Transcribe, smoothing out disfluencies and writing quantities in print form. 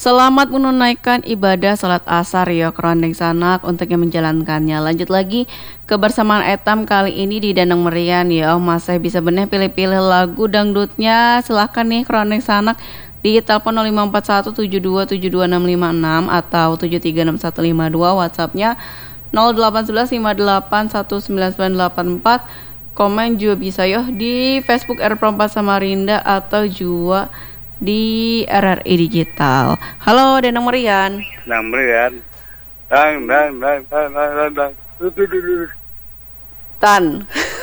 Selamat menunaikan ibadah salat asar ya Krondeng Sanak untuk yang menjalankannya. Lanjut lagi kebersamaan Etam kali ini di Danang Merian ya. Masih bisa bener pilih-pilih lagu dangdutnya. Silahkan nih Krondeng Sanak di telepon 054172725656 atau 736152, WhatsAppnya 0811581994. Komen juga bisa ya di Facebook R4 Samarinda atau juga di RRI Digital. Halo Danang Merian. Namrian, dang dang dang dang dang dang dang. Tan.